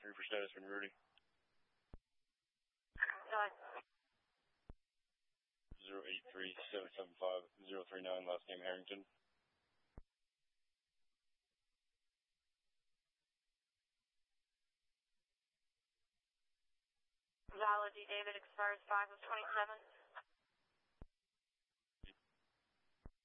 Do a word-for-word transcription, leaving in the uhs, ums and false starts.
three for status when you're ready. Nine. zero eight three seven seven five zero three nine, last name Harrington. Valid D. David expires five of twenty-seven.